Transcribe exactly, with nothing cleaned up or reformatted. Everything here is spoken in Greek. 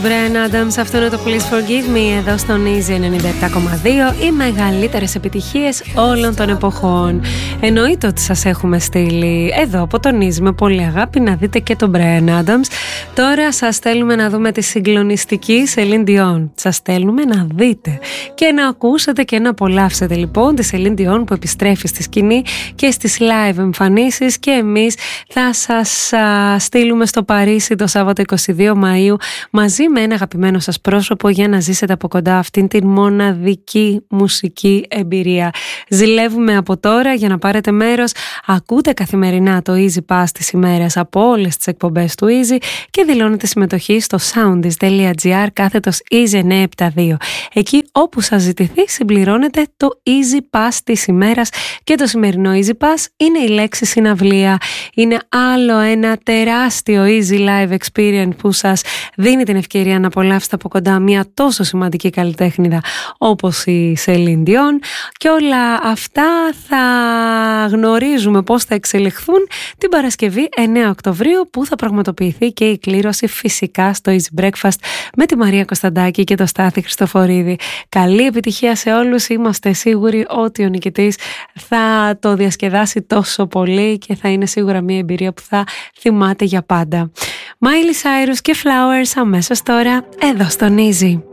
Bryan Adams, αυτό είναι το Please Forgive Me εδώ στον Easy ενενήντα επτά κόμμα δύο, οι μεγαλύτερες επιτυχίες όλων των εποχών. Εννοείται ότι σας έχουμε στείλει εδώ από τον Easy με πολύ αγάπη να δείτε και τον Bryan Adams. Τώρα σας στέλνουμε να δούμε τη συγκλονιστική Celine Dion. Σας στέλνουμε να δείτε και να ακούσετε και να απολαύσετε λοιπόν τη Celine Dion που επιστρέφει στη σκηνή και στις live εμφανίσεις, και εμείς θα σας α, στείλουμε στο Παρίσι το Σάββατο είκοσι δύο Μαΐου μαζί με ένα αγαπημένο σας πρόσωπο για να ζήσετε από κοντά αυτήν την μοναδική μουσική εμπειρία. Ζηλεύουμε από τώρα για να πάρετε μέρος. Ακούτε καθημερινά το Easy Pass τις ημέρες από όλες τις εκπομπές του Easy και δηλώνετε συμμετοχή στο soundis.gr κάθετος Easy εννιακόσια εβδομήντα δύο. Εκεί όπου σας ζητηθεί συμπληρώνετε το Easy Pass της ημέρας, και το σημερινό Easy Pass είναι η λέξη συναυλία. Είναι άλλο ένα τεράστιο Easy Live Experience που σας δίνει την ευκαιρία να απολαύσετε από κοντά μια τόσο σημαντική καλλιτέχνηδα όπως η Celine Dion, και όλα αυτά θα γνωρίζουμε πώς θα εξελιχθούν την Παρασκευή εννέα Οκτωβρίου, που θα πραγματοποιηθεί και η κλήρωση φυσικά στο Easy Breakfast με τη Μαρία Κωνσταντάκη και το Στάθη Χριστοφορίδη. Καλή επιτυχία σε όλους. Είμαστε σίγουροι ότι ο νικητής θα το διασκεδάσει τόσο πολύ και θα είναι σίγουρα μια εμπειρία που θα θυμάται για πάντα. Miley Cyrus και Flowers αμέσως τώρα εδώ στον Easy.